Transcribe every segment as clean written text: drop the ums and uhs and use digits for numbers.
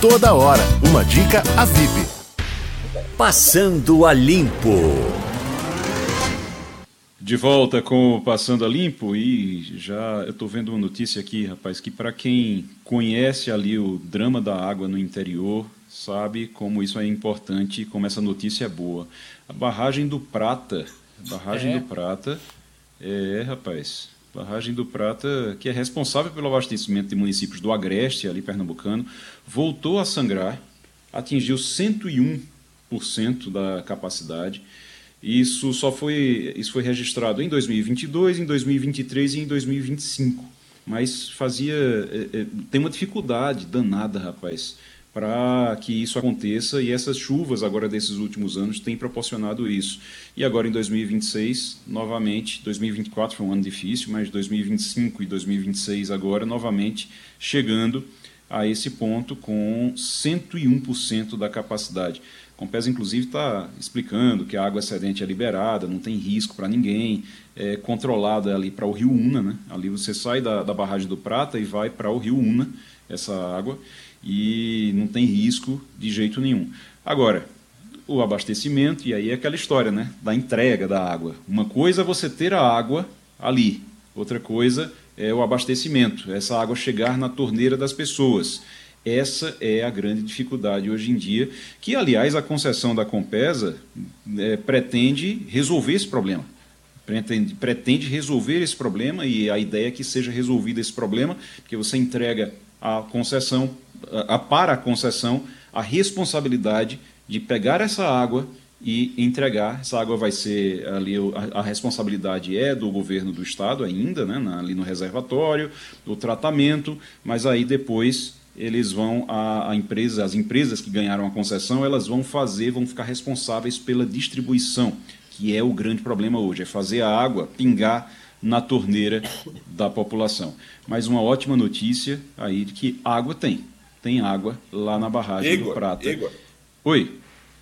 toda hora. Uma dica a VIP. Passando a Limpo. De volta com o Passando a Limpo e já eu estou vendo uma notícia aqui, rapaz, que para quem conhece ali o drama da água no interior, sabe como isso é importante, como essa notícia é boa. A barragem do Prata, rapaz, barragem do Prata, que é responsável pelo abastecimento de municípios do Agreste, ali pernambucano, voltou a sangrar, atingiu 101% da capacidade. Isso foi registrado em 2022, em 2023 e em 2025. Mas tem uma dificuldade danada, rapaz, para que isso aconteça, e essas chuvas agora desses últimos anos têm proporcionado isso. E agora em 2026, novamente, 2024 foi um ano difícil, mas 2025 e 2026 agora, novamente, chegando a esse ponto com 101% da capacidade. A Compesa, inclusive, está explicando que a água excedente é liberada, não tem risco para ninguém, é controlada ali para o Rio Una, né? Ali você sai da barragem do Prata e vai para o Rio Una, essa água, e não tem risco de jeito nenhum. Agora, o abastecimento, e aí é aquela história, né, da entrega da água. Uma coisa é você ter a água ali, outra coisa é o abastecimento, essa água chegar na torneira das pessoas. Essa é a grande dificuldade hoje em dia, que, aliás, a concessão da Compesa pretende resolver esse problema. Pretende resolver esse problema, e a ideia é que seja resolvido esse problema, porque você entrega a concessão, para a concessão, a responsabilidade de pegar essa água e entregar. Essa água vai ser ali, a responsabilidade é do governo do estado ainda, né, ali no reservatório, o tratamento, mas aí depois eles vão, as empresas que ganharam a concessão, elas vão ficar responsáveis pela distribuição, que é o grande problema hoje, é fazer a água pingar na torneira da população. Mas uma ótima notícia aí de que água tem água lá na barragem do Prata. Igor. Oi.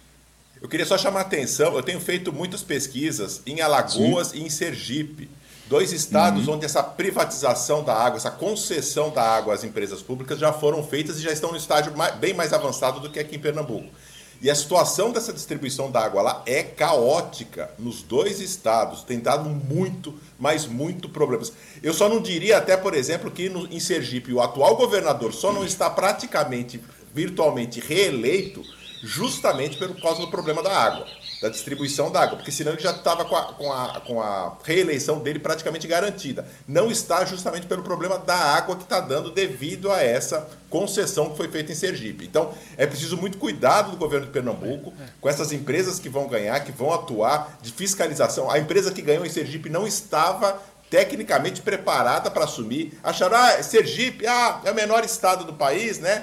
Eu queria só chamar a atenção, eu tenho feito muitas pesquisas em Alagoas e em Sergipe, dois estados onde essa privatização da água, essa concessão da água às empresas públicas já foram feitas e já estão no estágio bem mais avançado do que aqui em Pernambuco. E a situação dessa distribuição da água lá é caótica nos dois estados, tem dado muito, mas muito problemas. Eu só não diria até, por exemplo, que em Sergipe o atual governador só não está praticamente, virtualmente reeleito, justamente por causa do problema da água, da distribuição da água, porque senão ele já estava com a reeleição dele praticamente garantida. Não está justamente pelo problema da água que está dando devido a essa concessão que foi feita em Sergipe. Então, é preciso muito cuidado do governo de Pernambuco com essas empresas que vão ganhar, que vão atuar de fiscalização. A empresa que ganhou em Sergipe não estava tecnicamente preparada para assumir. Acharam, Sergipe, é o menor estado do país, né?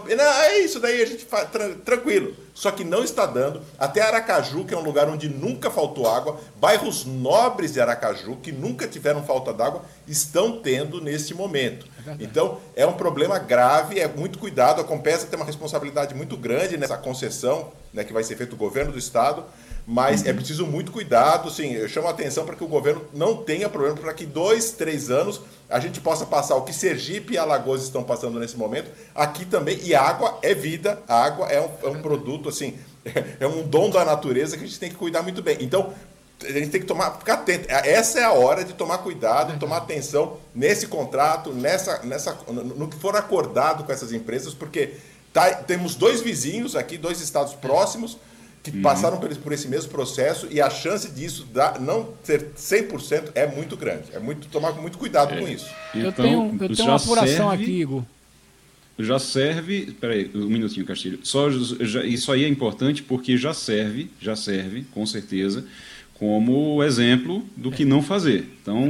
É isso daí, a gente faz tranquilo. Só que não está dando. Até Aracaju, que é um lugar onde nunca faltou água, bairros nobres de Aracaju, que nunca tiveram falta d'água, estão tendo neste momento. Então, é um problema grave, é muito cuidado. A Compesa tem uma responsabilidade muito grande nessa concessão, né, que vai ser feita do governo do estado, mas é preciso muito cuidado. Sim, eu chamo a atenção para que o governo não tenha problema, para que 2, 3 anos a gente possa passar o que Sergipe e Alagoas estão passando nesse momento, aqui também. E a água é vida, a água é um produto, assim, é um dom da natureza que a gente tem que cuidar muito bem. Então, a gente tem que ficar atento. Essa é a hora de tomar cuidado, tomar atenção nesse contrato, no que for acordado com essas empresas, porque temos dois vizinhos aqui, dois estados próximos, que passaram por esse mesmo processo, e a chance disso não ser 100% é muito grande. Tomar muito cuidado com isso. Então, eu tenho uma apuração aqui, Igor. Já serve... Peraí, um minutinho, Castilho. Isso aí é importante porque já serve, com certeza, como exemplo do que não fazer. Então,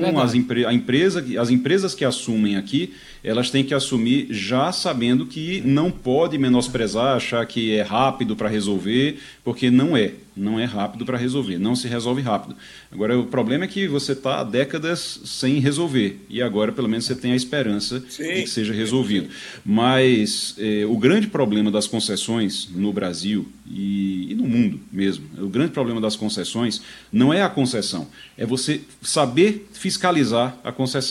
as empresas que assumem aqui, elas têm que assumir já sabendo que não pode menosprezar, achar que é rápido para resolver, porque não é rápido para resolver, não se resolve rápido. Agora, o problema é que você está há décadas sem resolver, e agora, pelo menos, você tem a esperança de que seja resolvido. Mas o grande problema das concessões no Brasil e no mundo mesmo, o grande problema das concessões não é a concessão, é você saber fiscalizar a concessão.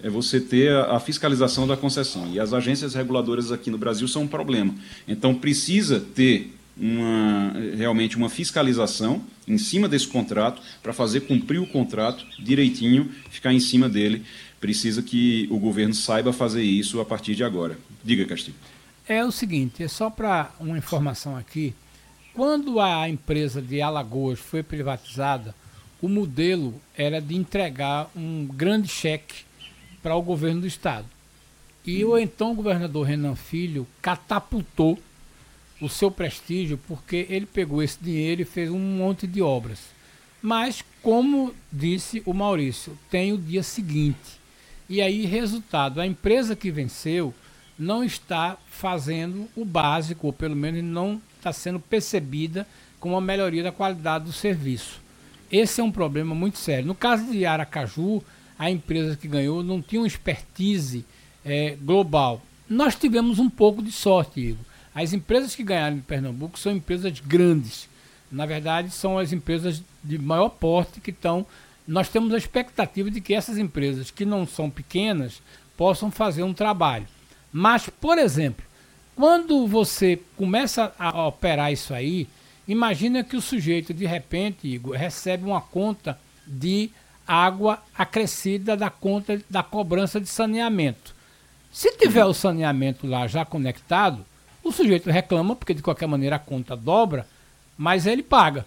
é você ter a fiscalização da concessão. E as agências reguladoras aqui no Brasil são um problema. Então, precisa ter realmente uma fiscalização em cima desse contrato para fazer cumprir o contrato direitinho, ficar em cima dele. Precisa que o governo saiba fazer isso a partir de agora. Diga, Castilho. É o seguinte, é só para uma informação aqui. Quando a empresa de Alagoas foi privatizada, o modelo era de entregar um grande cheque para o governo do estado. E o então governador Renan Filho catapultou o seu prestígio porque ele pegou esse dinheiro e fez um monte de obras. Mas, como disse o Maurício, tem o dia seguinte. E aí, resultado, a empresa que venceu não está fazendo o básico, ou pelo menos não está sendo percebida como uma melhoria da qualidade do serviço. Esse é um problema muito sério. No caso de Aracaju, a empresa que ganhou não tinha uma expertise global. Nós tivemos um pouco de sorte, Igor. As empresas que ganharam em Pernambuco são empresas grandes. Na verdade, são as empresas de maior porte que estão... Nós temos a expectativa de que essas empresas, que não são pequenas, possam fazer um trabalho. Mas, por exemplo, quando você começa a operar isso aí, imagina que o sujeito, de repente, Igor, recebe uma conta de água acrescida da conta da cobrança de saneamento. Se tiver o saneamento lá já conectado, o sujeito reclama, porque de qualquer maneira a conta dobra, mas ele paga.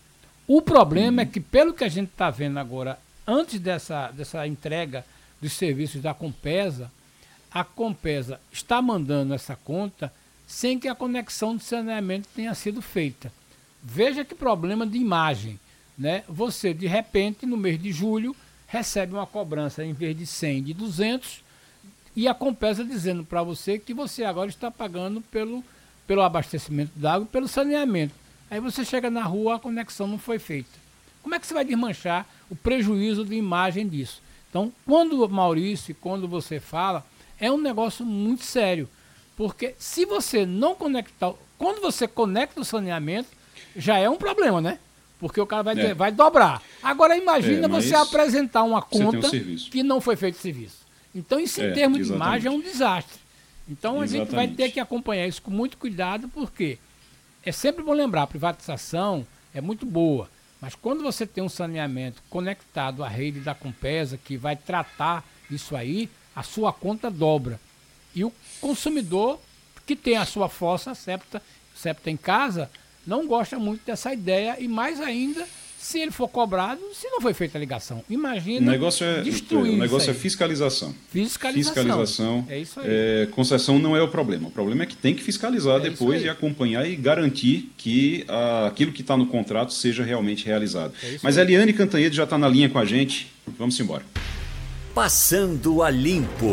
O problema é que, pelo que a gente está vendo agora, antes dessa entrega dos serviços da Compesa, a Compesa está mandando essa conta sem que a conexão de saneamento tenha sido feita. Veja que problema de imagem, né? Você, de repente, no mês de julho, recebe uma cobrança, em vez de 100, de 200, e a Compesa dizendo para você que você agora está pagando pelo abastecimento d'água e pelo saneamento. Aí você chega na rua, a conexão não foi feita. Como é que você vai desmanchar o prejuízo de imagem disso? Então, quando o Maurício, quando você fala, é um negócio muito sério. Porque se você não conectar... Quando você conecta o saneamento, já é um problema, né? Porque o cara vai dobrar. Agora, imagina você apresentar uma conta que não foi feito serviço. Então, isso em termos de imagem é um desastre. Então, a gente vai ter que acompanhar isso com muito cuidado, porque é sempre bom lembrar, a privatização é muito boa, mas quando você tem um saneamento conectado à rede da Compesa, que vai tratar isso aí, a sua conta dobra. E o consumidor que tem a sua fossa septa em casa não gosta muito dessa ideia, e mais ainda se ele for cobrado, se não foi feita a ligação. Imagina destruir. O negócio é fiscalização. Fiscalização. É isso aí. Concessão não é o problema. O problema é que tem que fiscalizar depois e acompanhar e garantir que aquilo que está no contrato seja realmente realizado. Mas a Eliane Cantanhede já está na linha com a gente. Vamos embora. Passando a Limpo.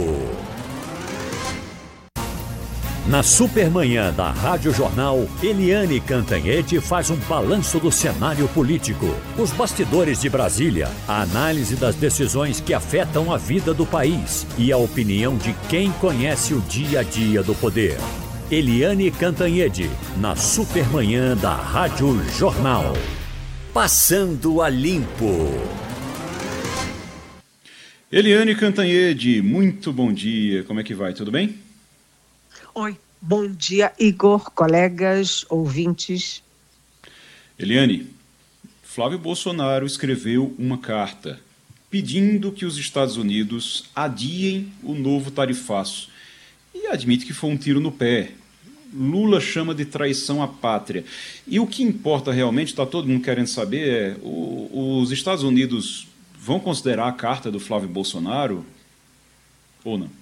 Na Supermanhã da Rádio Jornal, Eliane Cantanhede faz um balanço do cenário político, os bastidores de Brasília, a análise das decisões que afetam a vida do país e a opinião de quem conhece o dia a dia do poder. Eliane Cantanhede, na Supermanhã da Rádio Jornal. Passando a Limpo. Eliane Cantanhede, muito bom dia. Como é que vai? Tudo bem? Oi, bom dia, Igor, colegas, ouvintes. Eliane, Flávio Bolsonaro escreveu uma carta pedindo que os Estados Unidos adiem o novo tarifaço e admite que foi um tiro no pé. Lula chama de traição à pátria. E o que importa realmente, está todo mundo querendo saber, os Estados Unidos vão considerar a carta do Flávio Bolsonaro ou não?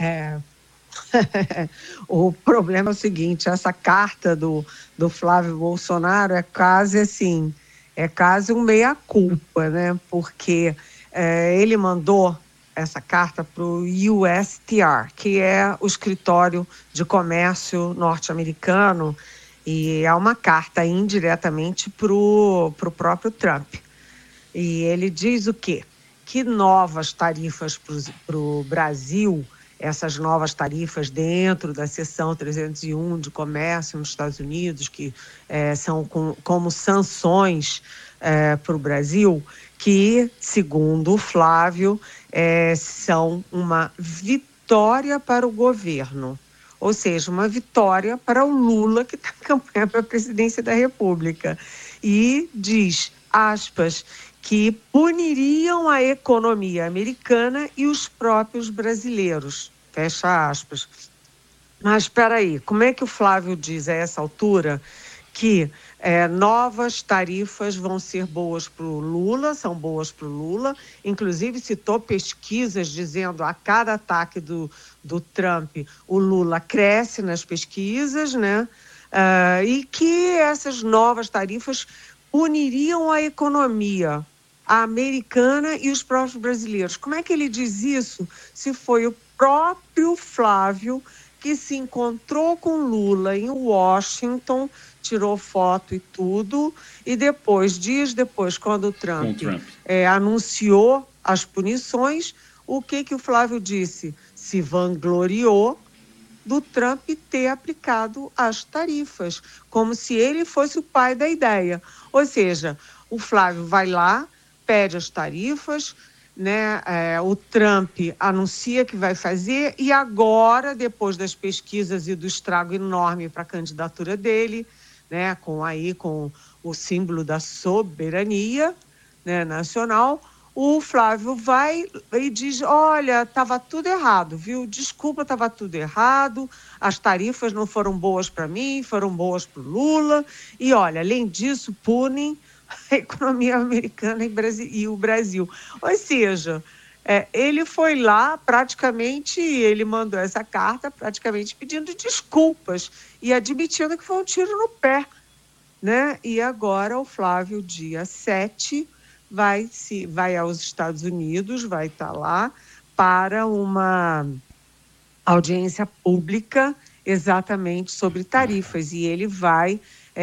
O problema é o seguinte, essa carta do Flávio Bolsonaro é quase assim, um meia-culpa, né? Porque ele mandou essa carta para o USTR, que é o escritório de comércio norte-americano, e é uma carta indiretamente para o próprio Trump. E ele diz o quê? Que novas tarifas para o Brasil, essas novas tarifas dentro da seção 301 de comércio nos Estados Unidos, que são como sanções para o Brasil, que, segundo o Flávio, são uma vitória para o governo. Ou seja, uma vitória para o Lula, que está em campanha para a presidência da República. E diz, aspas, que puniriam a economia americana e os próprios brasileiros. Fecha aspas. Mas espera aí, como é que o Flávio diz a essa altura que novas tarifas vão ser boas para o Lula, são boas para o Lula, inclusive citou pesquisas dizendo a cada ataque do Trump, o Lula cresce nas pesquisas, né? E que essas novas tarifas puniriam a economia americana e os próprios brasileiros. Como é que ele diz isso se foi o próprio Flávio que se encontrou com Lula em Washington, tirou foto e tudo, e depois, dias depois, quando o Trump anunciou as punições, o que o Flávio disse? Se vangloriou do Trump ter aplicado as tarifas, como se ele fosse o pai da ideia. Ou seja, o Flávio vai lá, pede as tarifas, né? O Trump anuncia que vai fazer e agora, depois das pesquisas e do estrago enorme para a candidatura dele, né? com o símbolo da soberania, né, nacional, o Flávio vai e diz, olha, estava tudo errado, viu? Desculpa, estava tudo errado, as tarifas não foram boas para mim, foram boas para o Lula, e olha, além disso, punem a economia americana e o Brasil. Ou seja, ele foi lá praticamente, ele mandou essa carta praticamente pedindo desculpas e admitindo que foi um tiro no pé, né? E agora o Flávio, dia 7, vai aos Estados Unidos, vai estar lá para uma audiência pública exatamente sobre tarifas e ele vai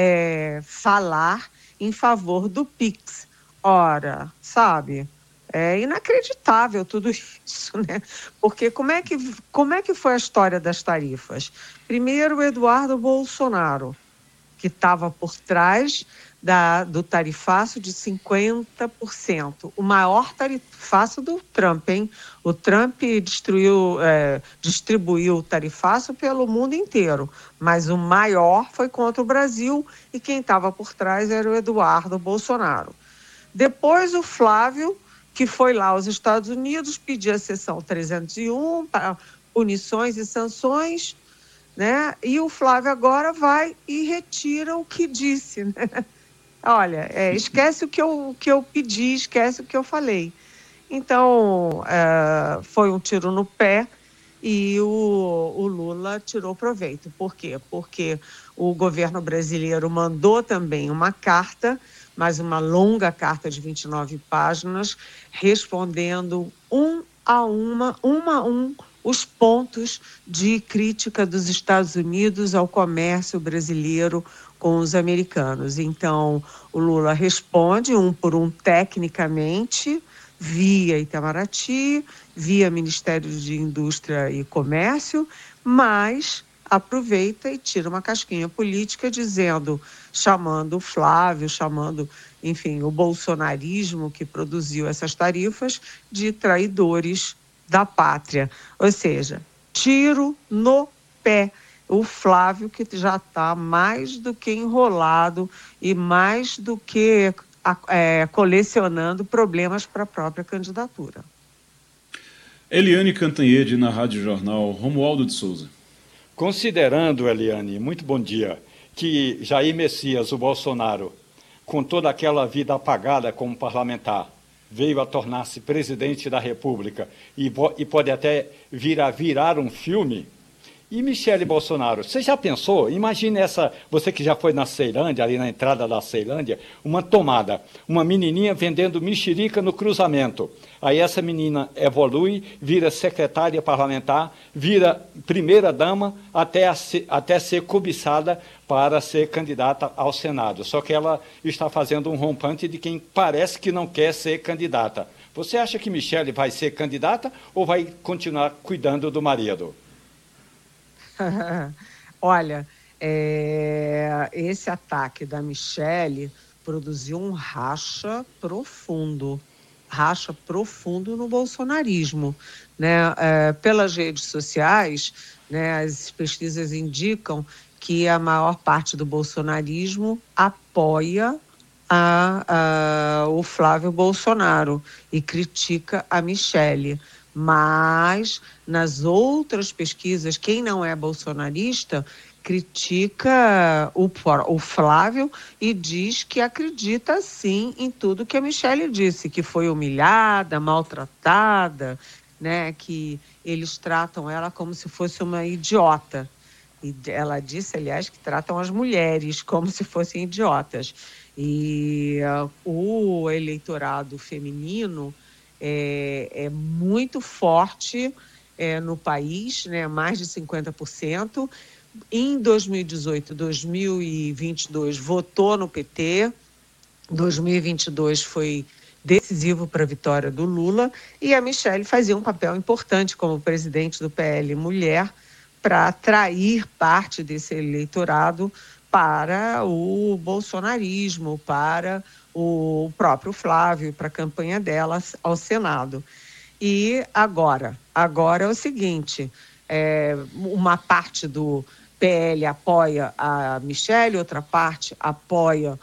falar em favor do PIX. Ora, sabe, é inacreditável tudo isso, né? Porque como é que foi a história das tarifas? Primeiro, o Eduardo Bolsonaro, que estava por trás do tarifaço de 50%. O maior tarifaço do Trump, hein? O Trump distribuiu o tarifaço pelo mundo inteiro, mas o maior foi contra o Brasil e quem estava por trás era o Eduardo Bolsonaro. Depois o Flávio, que foi lá aos Estados Unidos, pedir a seção 301 para punições e sanções, né? E o Flávio agora vai e retira o que disse, né? Olha, esquece o que eu pedi, esquece o que eu falei. Então, foi um tiro no pé e o Lula tirou proveito. Por quê? Porque o governo brasileiro mandou também uma carta, mas uma longa carta de 29 páginas, respondendo um a um, os pontos de crítica dos Estados Unidos ao comércio brasileiro com os americanos. Então, o Lula responde um por um tecnicamente, via Itamaraty, via Ministério de Indústria e Comércio, mas aproveita e tira uma casquinha política chamando o Flávio, enfim, o bolsonarismo que produziu essas tarifas de traidores da pátria. Ou seja, tiro no pé. O Flávio, que já está mais do que enrolado e mais do que colecionando problemas para a própria candidatura. Eliane Cantanhede, na Rádio Jornal. Romualdo de Souza. Considerando, Eliane, muito bom dia, que Jair Messias, o Bolsonaro, com toda aquela vida apagada como parlamentar, veio a tornar-se presidente da República e pode até vir a virar um filme. E Michele Bolsonaro, você já pensou? Imagine você que já foi na Ceilândia, ali na entrada da Ceilândia, uma tomada, uma menininha vendendo mexerica no cruzamento. Aí essa menina evolui, vira secretária parlamentar, vira primeira-dama, até ser cobiçada para ser candidata ao Senado. Só que ela está fazendo um rompante de quem parece que não quer ser candidata. Você acha que Michele vai ser candidata ou vai continuar cuidando do marido? Olha, esse ataque da Michele produziu um racha profundo no bolsonarismo, né? Pelas redes sociais, né, as pesquisas indicam que a maior parte do bolsonarismo apoia o Flávio Bolsonaro e critica a Michelle. Mas, nas outras pesquisas, quem não é bolsonarista critica o Flávio e diz que acredita, sim, em tudo que a Michelle disse, que foi humilhada, maltratada, né, que eles tratam ela como se fosse uma idiota. E ela disse, aliás, que tratam as mulheres como se fossem idiotas. E o eleitorado feminino é muito forte no país, né, mais de 50%. Em 2018, 2022, votou no PT. 2022 foi decisivo para a vitória do Lula. E a Michelle fazia um papel importante como presidente do PL Mulher para atrair parte desse eleitorado para o bolsonarismo, para o próprio Flávio, para a campanha dela ao Senado. E agora é o seguinte, uma parte do PL apoia a Michelle, outra parte apoia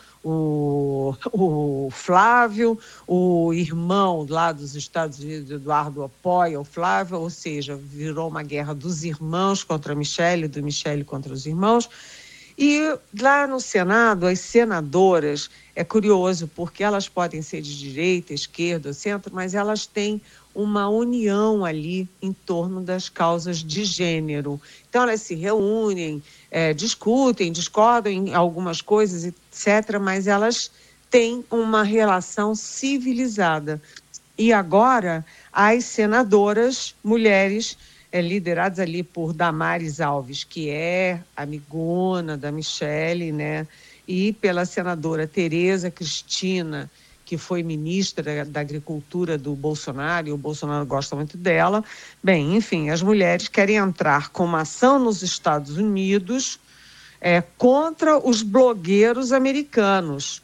o Flávio, o irmão lá dos Estados Unidos, Eduardo, apoia o Flávio, ou seja, virou uma guerra dos irmãos contra a Michelle, do Michelle contra os irmãos. E lá no Senado, as senadoras, é curioso, porque elas podem ser de direita, esquerda, centro, mas elas têm uma união ali em torno das causas de gênero. Então, elas se reúnem, discutem, discordam em algumas coisas, etc., mas elas têm uma relação civilizada. E agora, as senadoras, mulheres, lideradas ali por Damares Alves, que é amigona da Michelle, né? E pela senadora Tereza Cristina, que foi ministra da Agricultura do Bolsonaro, e o Bolsonaro gosta muito dela. Bem, enfim, as mulheres querem entrar com uma ação nos Estados Unidos contra os blogueiros americanos,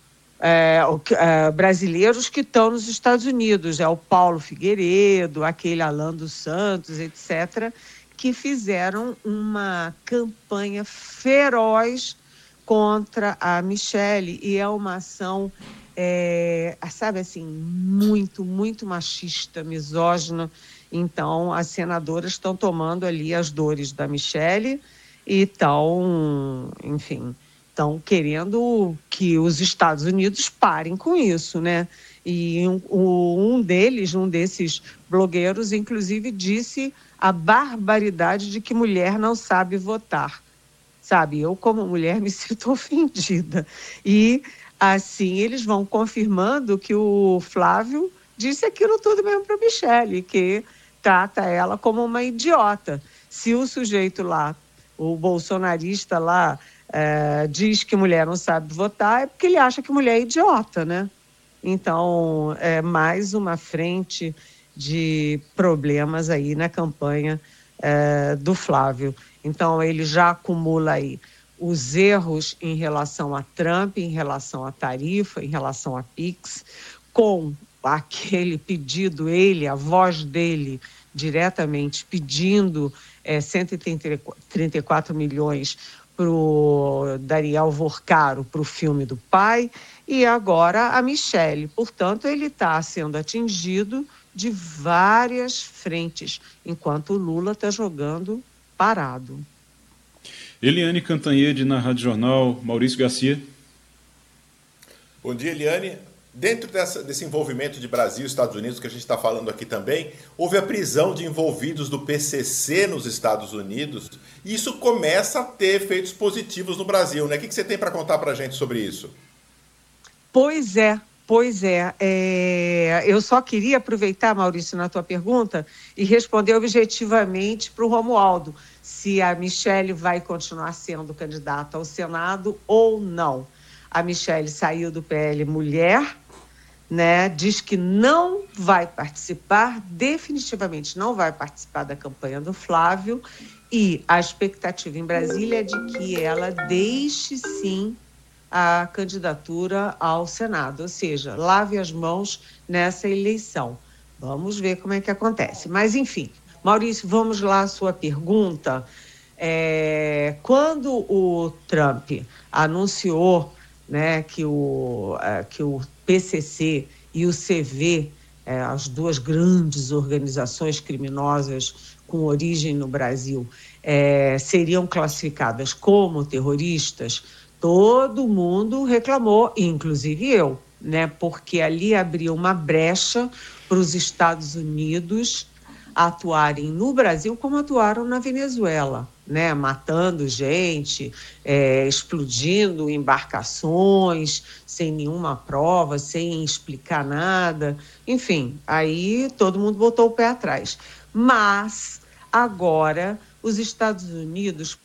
brasileiros que estão nos Estados Unidos. O Paulo Figueiredo, aquele Alan dos Santos, etc., que fizeram uma campanha feroz contra a Michelle, e é uma ação, sabe assim, muito, muito machista, misógina. Então, as senadoras estão tomando ali as dores da Michelle e estão, enfim, estão querendo que os Estados Unidos parem com isso, né? E um desses blogueiros, inclusive, disse a barbaridade de que mulher não sabe votar. Sabe, eu, como mulher, me sinto ofendida. E, assim, eles vão confirmando que o Flávio disse aquilo tudo mesmo para a Michelle, que trata ela como uma idiota. Se o sujeito lá, o bolsonarista lá, diz que mulher não sabe votar, é porque ele acha que mulher é idiota, né? Então, é mais uma frente de problemas aí na campanha do Flávio. Então, ele já acumula aí os erros em relação a Trump, em relação à tarifa, em relação a PIX, com aquele pedido, a voz dele diretamente pedindo 134 milhões para o Daniel Vorcaro, para o filme do pai, e agora a Michelle. Portanto, ele está sendo atingido de várias frentes, enquanto o Lula está jogando parado. Eliane Cantanhede, na Rádio Jornal. Maurício Garcia. Bom dia, Eliane. Dentro desse envolvimento de Brasil e Estados Unidos, que a gente está falando aqui também, houve a prisão de envolvidos do PCC nos Estados Unidos, e isso começa a ter efeitos positivos no Brasil, né? O que você tem para contar para a gente sobre isso? Pois é. Eu só queria aproveitar, Maurício, na tua pergunta e responder objetivamente para o Romualdo, se a Michelle vai continuar sendo candidata ao Senado ou não. A Michelle saiu do PL Mulher, né, diz que não vai participar, definitivamente não vai participar da campanha do Flávio, e a expectativa em Brasília é de que ela deixe, sim, a candidatura ao Senado, ou seja, lave as mãos nessa eleição. Vamos ver como é que acontece. Mas, enfim, Maurício, vamos lá à sua pergunta. Quando o Trump anunciou, né, que o PCC e o CV, as duas grandes organizações criminosas com origem no Brasil, seriam classificadas como terroristas, todo mundo reclamou, inclusive eu, né, porque ali abria uma brecha para os Estados Unidos atuarem no Brasil como atuaram na Venezuela, né? Matando gente, explodindo embarcações, sem nenhuma prova, sem explicar nada. Enfim, aí todo mundo botou o pé atrás. Mas agora os Estados Unidos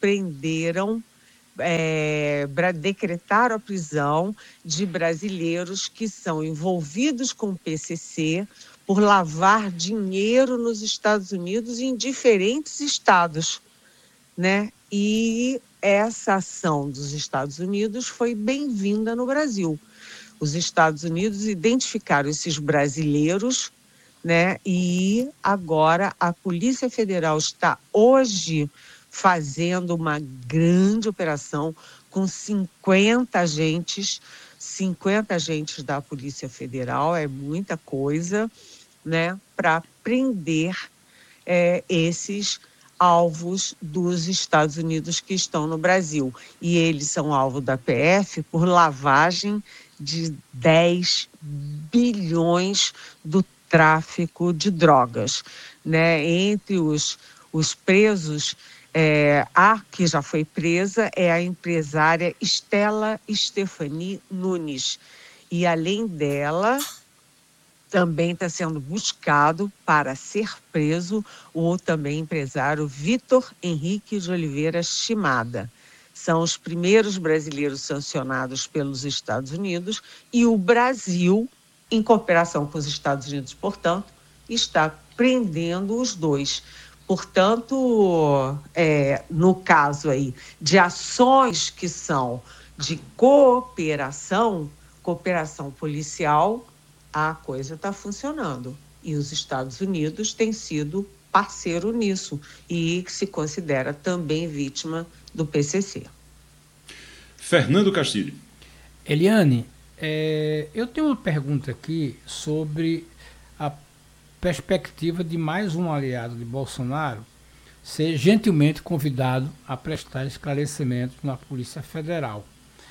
decretaram a prisão de brasileiros que são envolvidos com o PCC por lavar dinheiro nos Estados Unidos e em diferentes estados, né? E essa ação dos Estados Unidos foi bem-vinda no Brasil. Os Estados Unidos identificaram esses brasileiros, né? E agora a Polícia Federal está hoje fazendo uma grande operação com 50 agentes da Polícia Federal, é muita coisa, né, para prender esses alvos dos Estados Unidos que estão no Brasil. E eles são alvo da PF por lavagem de 10 bilhões do tráfico de drogas, né? Entre os presos, a que já foi presa é a empresária Stella Stephanie Nunes. E, além dela, também está sendo buscado para ser preso o também empresário Vitor Henrique de Oliveira Shimada. São os primeiros brasileiros sancionados pelos Estados Unidos e o Brasil, em cooperação com os Estados Unidos, portanto, está prendendo os dois. Portanto, no caso aí de ações que são de cooperação policial, a coisa está funcionando. E os Estados Unidos têm sido parceiro nisso e se considera também vítima do PCC. Fernando Castilho. Eliane, eu tenho uma pergunta aqui sobre a perspectiva de mais um aliado de Bolsonaro ser gentilmente convidado a prestar esclarecimentos na Polícia Federal.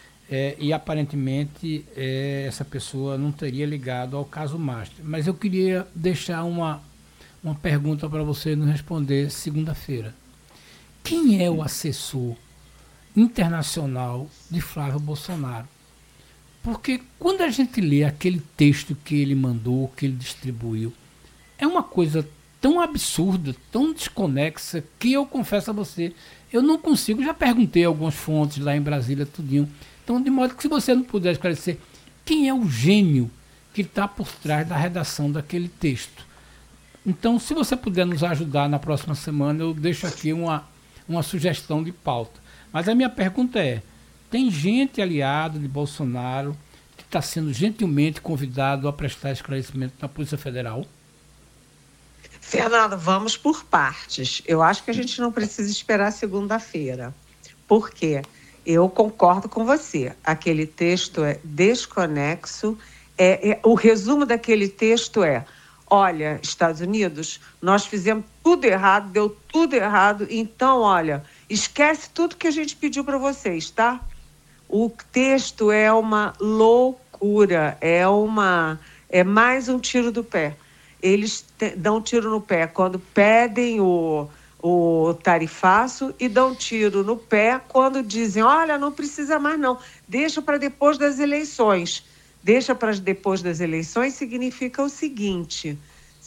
E aparentemente essa pessoa não teria ligado ao caso Master. Mas eu queria deixar uma pergunta para você nos responder segunda-feira. Quem é o assessor internacional de Flávio Bolsonaro? Porque quando a gente lê aquele texto que ele mandou, que ele distribuiu, é uma coisa tão absurda, tão desconexa, que eu confesso a você, eu não consigo, já perguntei a algumas fontes lá em Brasília, tudinho. Então, de modo que, se você não puder esclarecer quem é o gênio que está por trás da redação daquele texto. Então, se você puder nos ajudar na próxima semana, eu deixo aqui uma sugestão de pauta. Mas a minha pergunta é, tem gente aliado de Bolsonaro que está sendo gentilmente convidado a prestar esclarecimento na Polícia Federal? Fernando, vamos por partes. Eu acho que a gente não precisa esperar segunda-feira. Por quê? Eu concordo com você. Aquele texto é desconexo. O resumo daquele texto é: olha, Estados Unidos, nós fizemos tudo errado, deu tudo errado, então, olha, esquece tudo que a gente pediu para vocês, tá? O texto é uma loucura, é mais um tiro do pé. Eles dão um tiro no pé quando pedem o tarifaço e dão tiro no pé quando dizem, olha, não precisa mais não, deixa para depois das eleições. Deixa para depois das eleições significa o seguinte,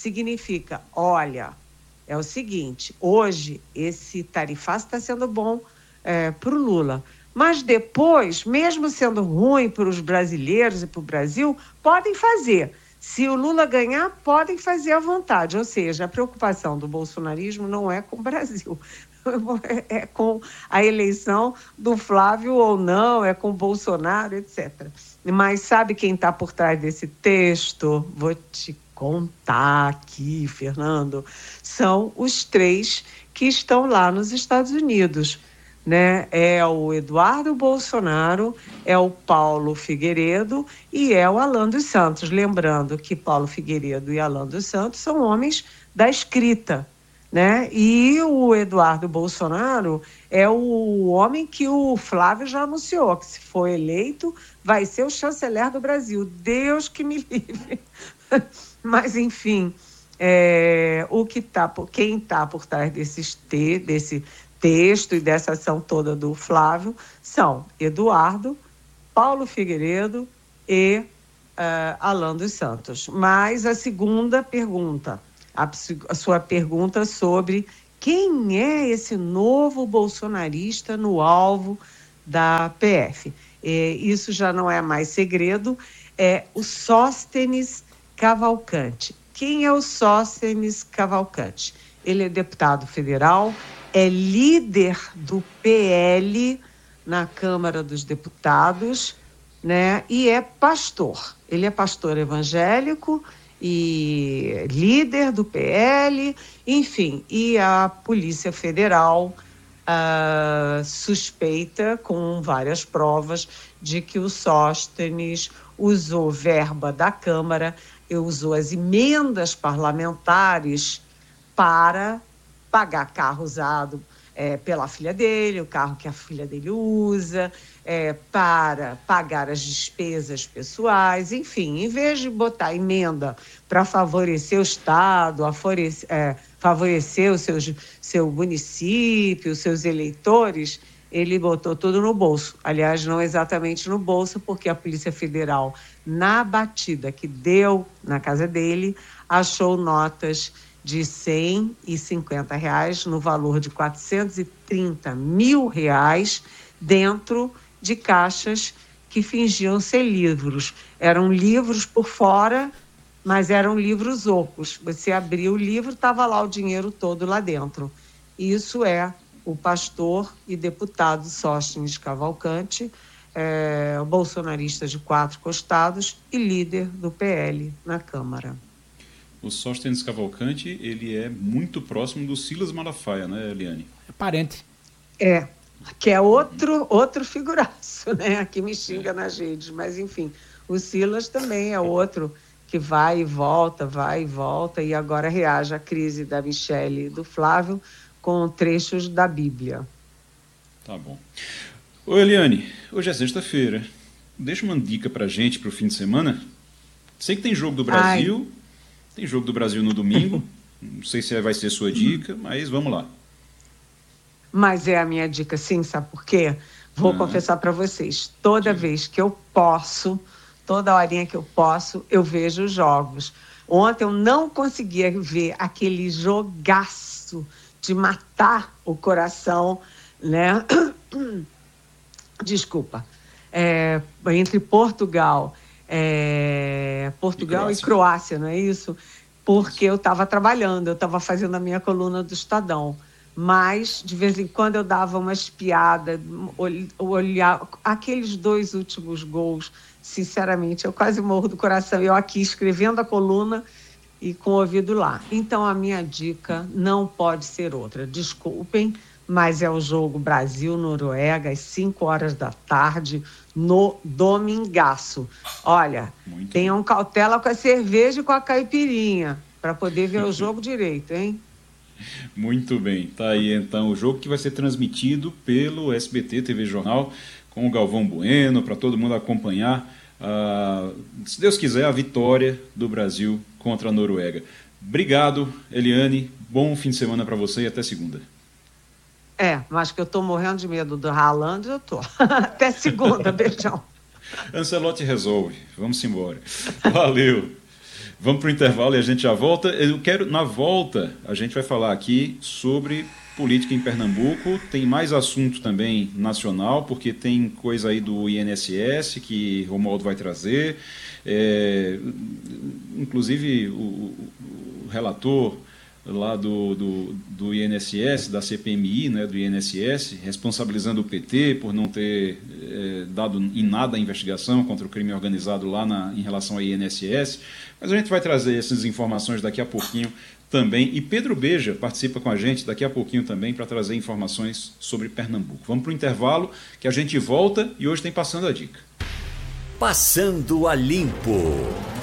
olha, é o seguinte, hoje esse tarifaço está sendo bom para o Lula, mas depois, mesmo sendo ruim para os brasileiros e para o Brasil, podem fazer. Se o Lula ganhar, podem fazer à vontade. Ou seja, a preocupação do bolsonarismo não é com o Brasil. é com a eleição do Flávio ou não, é com o Bolsonaro, etc. Mas sabe quem está por trás desse texto? Vou te contar aqui, Fernando. São os 3 que estão lá nos Estados Unidos, né? É o Eduardo Bolsonaro, é o Paulo Figueiredo e é o Alan dos Santos. Lembrando que Paulo Figueiredo e Alan dos Santos são homens da escrita, né? E o Eduardo Bolsonaro é o homem que o Flávio já anunciou, que se for eleito vai ser o chanceler do Brasil. Deus que me livre. Mas, enfim, quem está por trás desse texto e dessa ação toda do Flávio são Eduardo, Paulo Figueiredo e Alan dos Santos. Mas a segunda pergunta, a sua pergunta sobre quem é esse novo bolsonarista no alvo da PF. Isso já não é mais segredo, é o Sóstenes Cavalcante. Quem é o Sóstenes Cavalcante? Ele é deputado federal, é líder do PL na Câmara dos Deputados, né? E é pastor. Ele é pastor evangélico e líder do PL, enfim. E a Polícia Federal suspeita, com várias provas, de que o Sóstenes usou verba da Câmara, usou as emendas parlamentares para pagar carro usado pela filha dele, o carro que a filha dele usa, para pagar as despesas pessoais, enfim, em vez de botar emenda para favorecer o Estado, favorecer seu município, os seus eleitores, ele botou tudo no bolso. Aliás, não exatamente no bolso, porque a Polícia Federal, na batida que deu na casa dele, achou notas de R$ 150 no valor de R$ 430 mil dentro de caixas que fingiam ser livros. Eram livros por fora, mas eram livros ocos. Você abria o livro, estava lá o dinheiro todo lá dentro. Isso é o pastor e deputado Sóstenes Cavalcante, bolsonarista de 4 costados e líder do PL na Câmara. O Sóstenes Cavalcante, ele é muito próximo do Silas Malafaia, né, Eliane? É parente. Que é outro figuraço, né? Aqui me xinga nas redes, mas enfim, o Silas também é outro que vai e volta, e agora reage à crise da Michelle e do Flávio com trechos da Bíblia. Tá bom. Ô, Eliane, hoje é sexta-feira. Deixa uma dica pra gente pro fim de semana. Sei que tem jogo do Brasil... Tem jogo do Brasil no domingo, não sei se vai ser sua dica, mas vamos lá. Mas é a minha dica, sim, sabe por quê? Vou confessar para vocês, toda vez que eu posso, toda horinha que eu posso, eu vejo os jogos. Ontem eu não conseguia ver aquele jogaço de matar o coração, né? Desculpa. Entre Portugal e Croácia, não é isso? Porque eu estava trabalhando, eu estava fazendo a minha coluna do Estadão. Mas, de vez em quando, eu dava uma espiada, olhar aqueles 2 últimos gols, sinceramente, eu quase morro do coração. Eu aqui escrevendo a coluna e com o ouvido lá. Então, a minha dica não pode ser outra. Desculpem, mas é o jogo Brasil-Noruega, às 5 horas da tarde, no domingaço. Olha, tenham cautela com a cerveja e com a caipirinha, para poder ver o jogo direito, hein? Muito bem, tá aí então o jogo que vai ser transmitido pelo SBT TV Jornal, com o Galvão Bueno, para todo mundo acompanhar, se Deus quiser, a vitória do Brasil contra a Noruega. Obrigado, Eliane, bom fim de semana para você e até segunda. Mas que eu estou morrendo de medo do Haaland, eu estou. Até segunda, beijão. Ancelotti resolve, vamos embora. Valeu. Vamos para o intervalo e a gente já volta. Na volta, a gente vai falar aqui sobre política em Pernambuco. Tem mais assunto também nacional, porque tem coisa aí do INSS que Romualdo vai trazer. Inclusive, o relator lá do INSS, da CPMI, né, do INSS, responsabilizando o PT por não ter dado em nada a investigação contra o crime organizado lá em relação ao INSS. Mas a gente vai trazer essas informações daqui a pouquinho também. E Pedro Beja participa com a gente daqui a pouquinho também para trazer informações sobre Pernambuco. Vamos para o intervalo, que a gente volta e hoje tem Passando a Dica. Passando a Limpo.